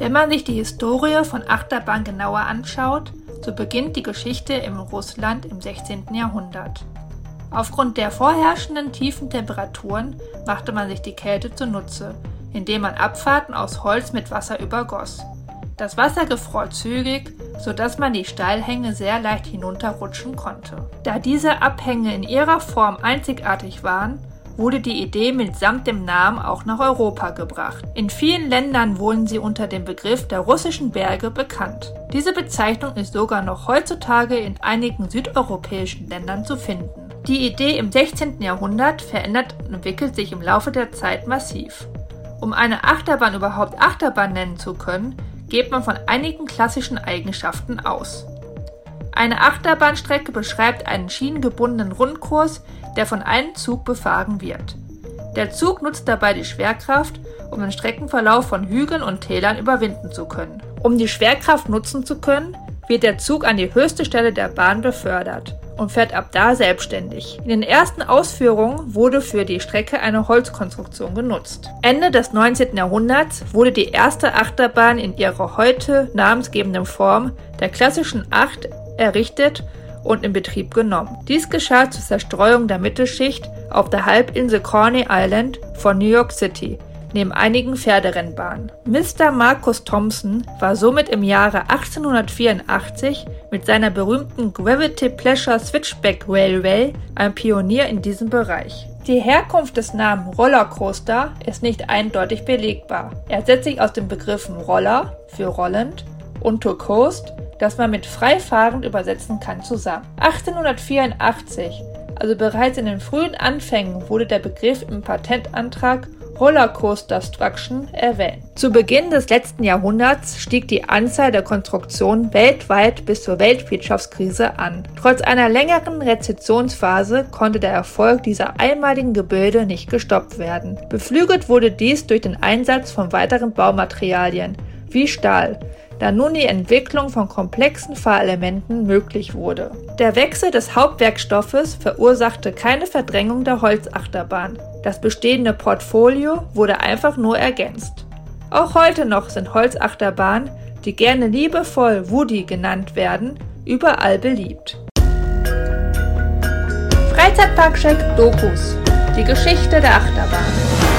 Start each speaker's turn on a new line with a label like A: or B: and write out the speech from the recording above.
A: Wenn man sich die Historie von Achterbahn genauer anschaut, so beginnt die Geschichte in Russland im 16. Jahrhundert. Aufgrund der vorherrschenden tiefen Temperaturen machte man sich die Kälte zunutze, indem man Abfahrten aus Holz mit Wasser übergoss. Das Wasser gefror zügig, sodass man die Steilhänge sehr leicht hinunterrutschen konnte. Da diese Abhänge in ihrer Form einzigartig waren, wurde die Idee mitsamt dem Namen auch nach Europa gebracht. In vielen Ländern wurden sie unter dem Begriff der russischen Berge bekannt. Diese Bezeichnung ist sogar noch heutzutage in einigen südeuropäischen Ländern zu finden. Die Idee im 16. Jahrhundert verändert und entwickelt sich im Laufe der Zeit massiv. Um eine Achterbahn überhaupt Achterbahn nennen zu können, geht man von einigen klassischen Eigenschaften aus. Eine Achterbahnstrecke beschreibt einen schienengebundenen Rundkurs, der von einem Zug befahren wird. Der Zug nutzt dabei die Schwerkraft, um den Streckenverlauf von Hügeln und Tälern überwinden zu können. Um die Schwerkraft nutzen zu können, wird der Zug an die höchste Stelle der Bahn befördert und fährt ab da selbstständig. In den ersten Ausführungen wurde für die Strecke eine Holzkonstruktion genutzt. Ende des 19. Jahrhunderts wurde die erste Achterbahn in ihrer heute namensgebenden Form, der klassischen Acht, errichtet und in Betrieb genommen. Dies geschah zur Zerstreuung der Mittelschicht auf der Halbinsel Coney Island von New York City, neben einigen Pferderennbahnen. Mr. Marcus Thompson war somit im Jahre 1884 mit seiner berühmten Gravity Pleasure Switchback Railway ein Pionier in diesem Bereich. Die Herkunft des Namens Rollercoaster ist nicht eindeutig belegbar. Er setzt sich aus den Begriffen Roller für rollend und to coast, das man mit freifahrend übersetzen kann, zusammen. 1884, also bereits in den frühen Anfängen, wurde der Begriff im Patentantrag Rollercoaster-Struction erwähnt. Zu Beginn des letzten Jahrhunderts stieg die Anzahl der Konstruktionen weltweit bis zur Weltwirtschaftskrise an. Trotz einer längeren Rezessionsphase konnte der Erfolg dieser einmaligen Gebilde nicht gestoppt werden. Beflügelt wurde dies durch den Einsatz von weiteren Baumaterialien, wie Stahl, da nun die Entwicklung von komplexen Fahrelementen möglich wurde. Der Wechsel des Hauptwerkstoffes verursachte keine Verdrängung der Holzachterbahn. Das bestehende Portfolio wurde einfach nur ergänzt. Auch heute noch sind Holzachterbahnen, die gerne liebevoll Woody genannt werden, überall beliebt. Freizeitpark-Check Dokus. Die Geschichte der Achterbahn.